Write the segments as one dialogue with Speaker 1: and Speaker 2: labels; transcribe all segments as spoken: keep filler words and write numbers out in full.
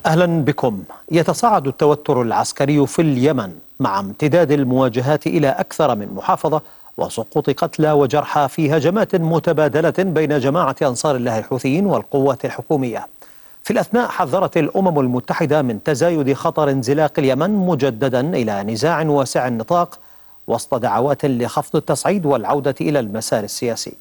Speaker 1: أهلا بكم. يتصاعد التوتر العسكري في اليمن مع امتداد المواجهات إلى أكثر من محافظة وسقوط قتلى وجرحى في هجمات متبادلة بين جماعة أنصار الله الحوثيين والقوات الحكومية. في الأثناء حذرت الأمم المتحدة من تزايد خطر انزلاق اليمن مجددا إلى نزاع واسع النطاق وسط دعوات لخفض التصعيد والعودة إلى المسار السياسي.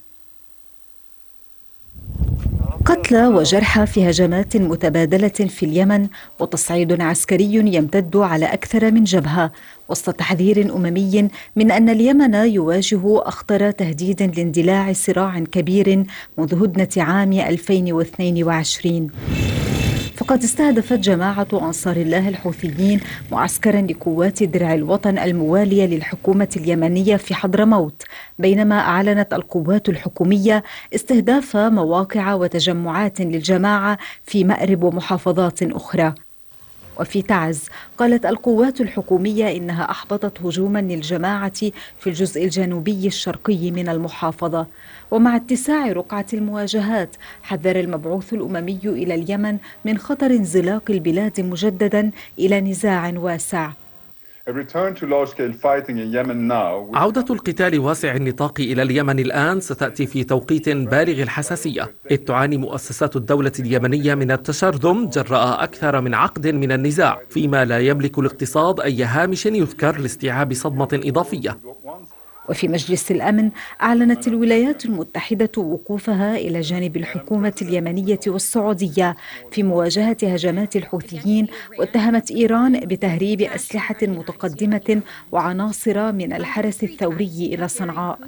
Speaker 2: قتلى وجرحى في هجمات متبادلة في اليمن وتصعيد عسكري يمتد على أكثر من جبهة وسط تحذير أممي من أن اليمن يواجه أخطر تهديد لاندلاع صراع كبير منذ هدنة عام ألفين واثنين وعشرين. فقد استهدفت جماعة أنصار الله الحوثيين معسكرا لقوات درع الوطن الموالية للحكومة اليمنية في حضرموت، بينما أعلنت القوات الحكومية استهداف مواقع وتجمعات للجماعة في مأرب ومحافظات أخرى. وفي تعز قالت القوات الحكومية إنها أحبطت هجوما للجماعة في الجزء الجنوبي الشرقي من المحافظة. ومع اتساع رقعة المواجهات حذر المبعوث الأممي إلى اليمن من خطر انزلاق البلاد مجددا إلى نزاع واسع.
Speaker 3: عودة القتال واسع النطاق إلى اليمن الآن ستأتي في توقيت بالغ الحساسية، إذ تعاني مؤسسات الدولة اليمنية من التشرذم جراء أكثر من عقد من النزاع، فيما لا يملك الاقتصاد أي هامش يذكر لاستيعاب صدمة إضافية.
Speaker 2: وفي مجلس الأمن أعلنت الولايات المتحدة وقوفها إلى جانب الحكومة اليمنية والسعودية في مواجهة هجمات الحوثيين، واتهمت إيران بتهريب أسلحة متقدمة وعناصر من الحرس الثوري إلى صنعاء.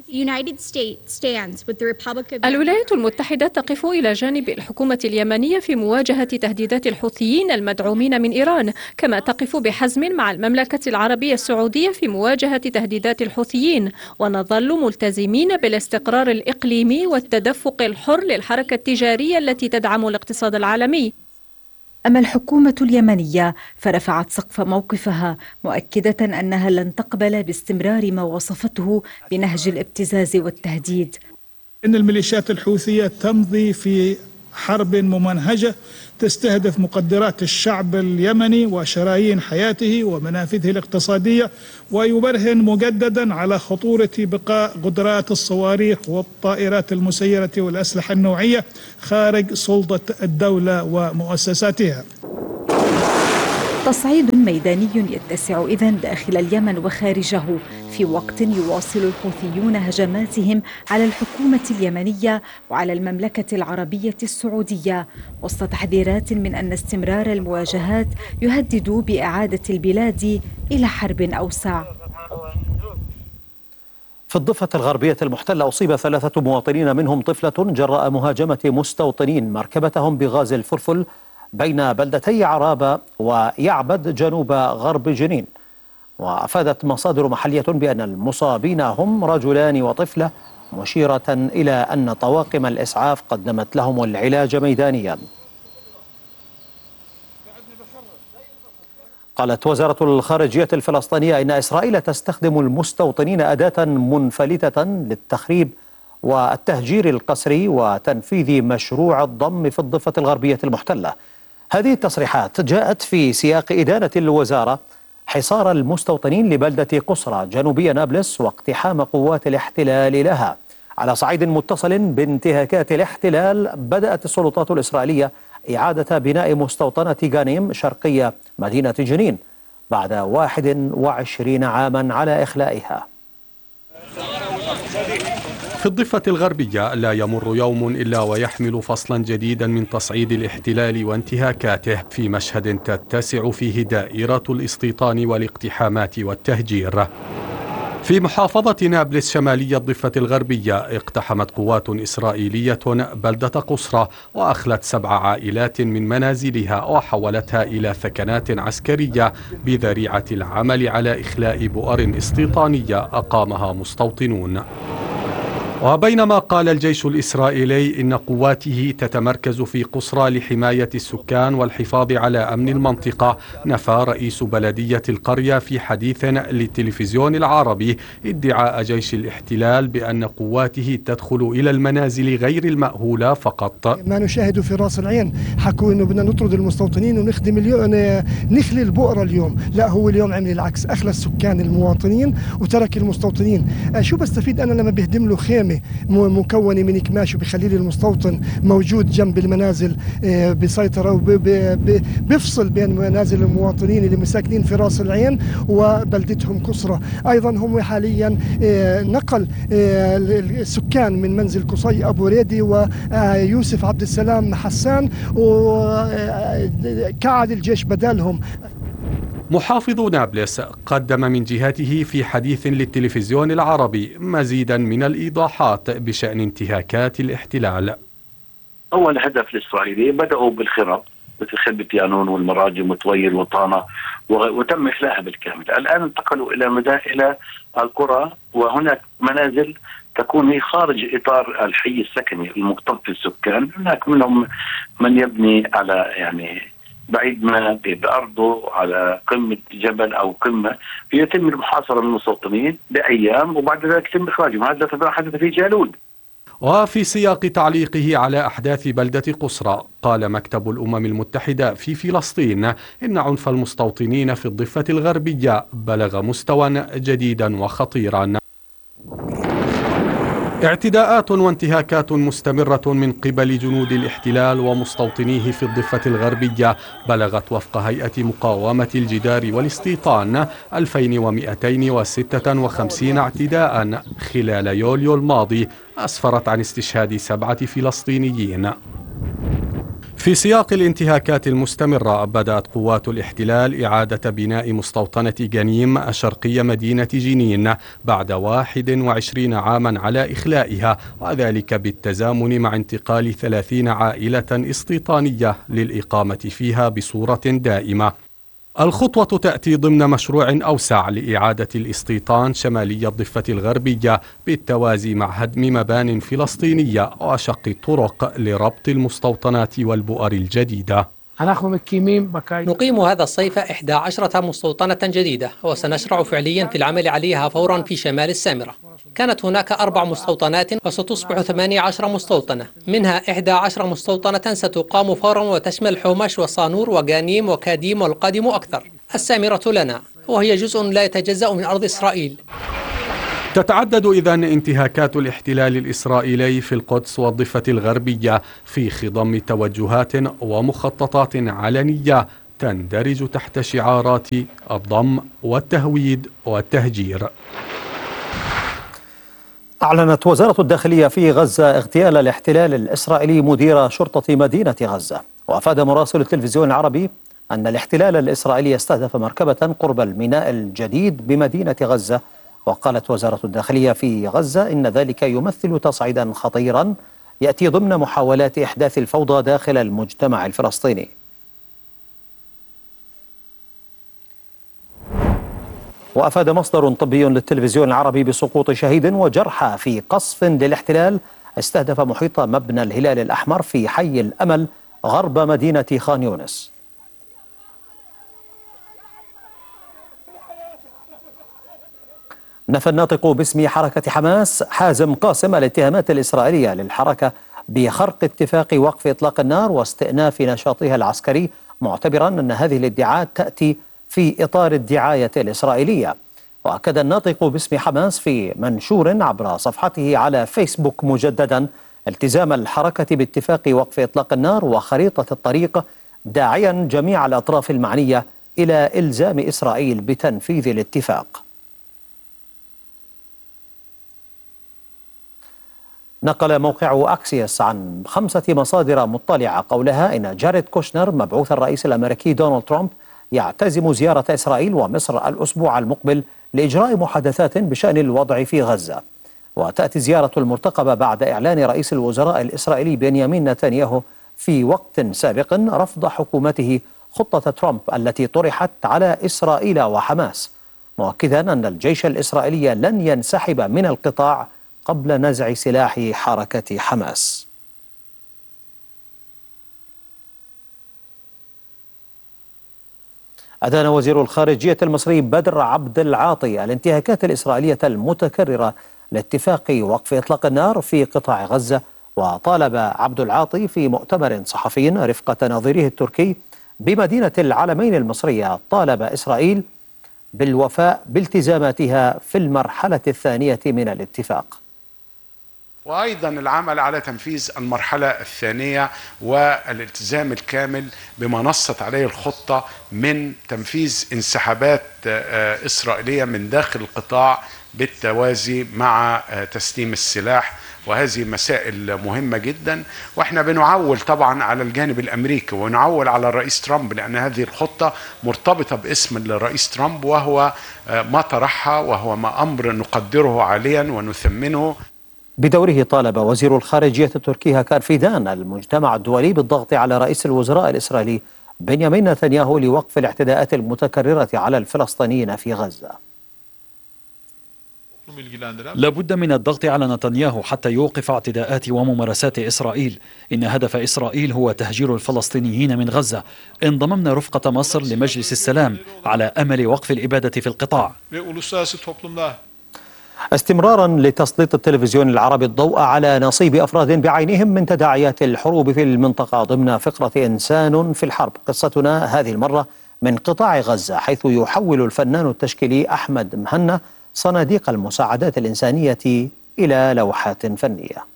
Speaker 4: الولايات المتحدة تقف إلى جانب الحكومة اليمنية في مواجهة تهديدات الحوثيين المدعومين من إيران، كما تقف بحزم مع المملكة العربية السعودية في مواجهة تهديدات الحوثيين، ونظل ملتزمين بالاستقرار الإقليمي والتدفق الحر للحركة التجارية التي تدعم الاقتصاد العالمي.
Speaker 2: أما الحكومة اليمنية فرفعت سقف موقفها، مؤكدة أنها لن تقبل باستمرار ما وصفته بنهج الابتزاز والتهديد.
Speaker 5: إن الميليشيات الحوثية تمضي في حرب ممنهجة تستهدف مقدرات الشعب اليمني وشرايين حياته ومنافذه الاقتصادية، ويبرهن مجددا على خطورة بقاء قدرات الصواريخ والطائرات المسيرة والأسلحة النوعية خارج سلطة الدولة ومؤسساتها.
Speaker 2: تصعيد ميداني يتسع إذن داخل اليمن وخارجه، في وقت يواصل الحوثيون هجماتهم على الحكومة اليمنية وعلى المملكة العربية السعودية، وسط تحذيرات من أن استمرار المواجهات يهدد بإعادة البلاد إلى حرب أوسع.
Speaker 1: في الضفة الغربية المحتلة أصيب ثلاثة مواطنين منهم طفلة جراء مهاجمة مستوطنين مركبتهم بغاز الفلفل بين بلدتي عرابة ويعبد جنوب غرب جنين. وأفادت مصادر محلية بأن المصابين هم رجلان وطفلة، مشيرة إلى أن طواقم الإسعاف قدمت لهم العلاج ميدانيا. قالت وزارة الخارجية الفلسطينية إن إسرائيل تستخدم المستوطنين أداة منفلتة للتخريب والتهجير القسري وتنفيذ مشروع الضم في الضفة الغربية المحتلة. هذه التصريحات جاءت في سياق إدانة الوزارة حصار المستوطنين لبلدة قصرى جنوبي نابلس واقتحام قوات الاحتلال لها. على صعيد متصل بانتهاكات الاحتلال، بدأت السلطات الإسرائيلية إعادة بناء مستوطنة غانيم شرقية مدينة جنين بعد واحد وعشرين عاما على إخلائها.
Speaker 6: في الضفة الغربية لا يمر يوم إلا ويحمل فصلا جديدا من تصعيد الاحتلال وانتهاكاته، في مشهد تتسع فيه دائرة الاستيطان والاقتحامات والتهجير. في محافظة نابلس شمالية الضفة الغربية اقتحمت قوات إسرائيلية بلدة قصرى وأخلت سبع عائلات من منازلها وحولتها إلى ثكنات عسكرية بذريعة العمل على إخلاء بؤر استيطانية أقامها مستوطنون. وبينما قال الجيش الإسرائيلي إن قواته تتمركز في قصرى لحماية السكان والحفاظ على أمن المنطقة، نفى رئيس بلدية القرية في حديث للتلفزيون العربي ادعاء جيش الاحتلال بأن قواته تدخل إلى المنازل غير المأهولة فقط.
Speaker 7: ما نشاهده في راس العين حكوا إنه بدنا نطرد المستوطنين ونخدم اليوم نخلي البؤرة اليوم، لا هو اليوم عمل العكس، أخلى السكان المواطنين وترك المستوطنين. شو بستفيد أنا لما بهدم له خيمة مكونة من كماش وبخلي لي المستوطن موجود جنب المنازل بسيطرة وبفصل بين منازل المواطنين اللي مساكنين في راس العين وبلدتهم قصرى. أيضا هم حاليا نقل السكان من منزل قصي أبو ريدي ويوسف عبد السلام حسان وكعد الجيش بدالهم.
Speaker 6: محافظ نابلس قدم من جهته في حديث للتلفزيون العربي مزيدا من الإيضاحات بشأن انتهاكات الاحتلال.
Speaker 8: أول هدف الإسرائيلي بدأوا بالخرب مثل خربة يانون والمراجم وطويل وطانة وتم إخلاءها بالكامل. الآن انتقلوا إلى مدى إلى القرى، وهناك منازل تكون هي خارج إطار الحي السكني المكتظ بالسكان. هناك منهم من يبني على يعني بعيد ما بأرضه على قمة جبل أو قمة، يتم المحاصرة من المستوطنين لأيام وبعد ذلك يتم إخراجهم. هذا حدث في جالود.
Speaker 6: وفي سياق تعليقه على أحداث بلدة قصرى، قال مكتب الأمم المتحدة في فلسطين إن عنف المستوطنين في الضفة الغربية بلغ مستوى جديدا وخطيرا. اعتداءات وانتهاكات مستمرة من قبل جنود الاحتلال ومستوطنيه في الضفة الغربية بلغت وفق هيئة مقاومة الجدار والاستيطان ألفين ومئتين وستة وخمسين اعتداء خلال يوليو الماضي، أسفرت عن استشهاد سبعة فلسطينيين. في سياق الانتهاكات المستمرة، بدأت قوات الاحتلال إعادة بناء مستوطنة جنيم شرقي مدينة جنين بعد واحد وعشرين عاما على إخلائها، وذلك بالتزامن مع انتقال ثلاثين عائلة استيطانية للإقامة فيها بصورة دائمة. الخطوة تأتي ضمن مشروع أوسع لإعادة الاستيطان شمالي الضفة الغربية بالتوازي مع هدم مبان فلسطينية وشق طرق لربط المستوطنات والبؤر الجديدة.
Speaker 9: نقيم هذا الصيف إحدى عشرة مستوطنة جديدة، وسنشرع فعليا في العمل عليها فورا في شمال السامرة. كانت هناك أربع مستوطنات وستصبح ثمانية عشر مستوطنة، منها إحدى عشر مستوطنة ستقام فورا وتشمل حومش وصانور وجانيم وكاديم والقادم أكثر. السامرة لنا، وهي جزء لا يتجزأ من أرض إسرائيل.
Speaker 6: تتعدد إذن انتهاكات الاحتلال الإسرائيلي في القدس والضفة الغربية في خضم توجهات ومخططات علنية تندرج تحت شعارات الضم والتهويد والتهجير.
Speaker 1: أعلنت وزارة الداخلية في غزة اغتيال الاحتلال الإسرائيلي مدير شرطة مدينة غزة. وأفاد مراسل التلفزيون العربي أن الاحتلال الإسرائيلي استهدف مركبة قرب الميناء الجديد بمدينة غزة. وقالت وزارة الداخلية في غزة إن ذلك يمثل تصعيدا خطيرا يأتي ضمن محاولات إحداث الفوضى داخل المجتمع الفلسطيني. وأفاد مصدر طبي للتلفزيون العربي بسقوط شهيد وجرحى في قصف للاحتلال استهدف محيط مبنى الهلال الأحمر في حي الأمل غرب مدينة خان يونس. نفى الناطق باسم حركة حماس حازم قاسم الاتهامات الإسرائيلية للحركة بخرق اتفاق وقف إطلاق النار واستئناف نشاطها العسكري، معتبرا أن هذه الادعاءات تأتي في إطار الدعاية الإسرائيلية. وأكد الناطق باسم حماس في منشور عبر صفحته على فيسبوك مجددا التزام الحركة باتفاق وقف إطلاق النار وخريطة الطريق، داعيا جميع الأطراف المعنية إلى إلزام إسرائيل بتنفيذ الاتفاق. نقل موقع أكسيوس عن خمسة مصادر مطلعة قولها إن جاريد كوشنر مبعوث الرئيس الأمريكي دونالد ترامب يعتزم زيارة إسرائيل ومصر الأسبوع المقبل لإجراء محادثات بشأن الوضع في غزة. وتأتي زيارة المرتقبة بعد إعلان رئيس الوزراء الإسرائيلي بنيامين نتنياهو في وقت سابق رفض حكومته خطة ترامب التي طرحت على إسرائيل وحماس، مؤكدا أن الجيش الإسرائيلي لن ينسحب من القطاع قبل نزع سلاح حركة حماس. أدان وزير الخارجية المصري بدر عبد العاطي الانتهاكات الإسرائيلية المتكررة لاتفاق وقف إطلاق النار في قطاع غزة، وطالب عبد العاطي في مؤتمر صحفي رفقة نظيره التركي بمدينة العلمين المصرية طالب إسرائيل بالوفاء بالتزاماتها في المرحلة الثانية من الاتفاق،
Speaker 10: وأيضا العمل على تنفيذ المرحلة الثانية والالتزام الكامل بما نصت عليه الخطة من تنفيذ انسحابات إسرائيلية من داخل القطاع بالتوازي مع تسليم السلاح. وهذه مسائل مهمة جدا، واحنا بنعول طبعا على الجانب الامريكي ونعول على الرئيس ترامب، لان هذه الخطة مرتبطة باسم الرئيس ترامب وهو ما طرحها، وهو ما امر نقدره عاليا ونثمنه.
Speaker 1: بدوره طالب وزير الخارجية التركي هاكان فيدان المجتمع الدولي بالضغط على رئيس الوزراء الإسرائيلي بنيامين نتنياهو لوقف الاعتداءات المتكررة على الفلسطينيين في غزة.
Speaker 11: لابد من الضغط على نتنياهو حتى يوقف اعتداءات وممارسات إسرائيل. إن هدف إسرائيل هو تهجير الفلسطينيين من غزة. انضممنا رفقة مصر لمجلس السلام على أمل وقف الإبادة في القطاع.
Speaker 1: استمرارا لتسليط التلفزيون العربي الضوء على نصيب أفراد بعينهم من تداعيات الحروب في المنطقة ضمن فقرة إنسان في الحرب، قصتنا هذه المرة من قطاع غزة، حيث يحول الفنان التشكيلي أحمد مهنا صناديق المساعدات الإنسانية إلى لوحات فنية.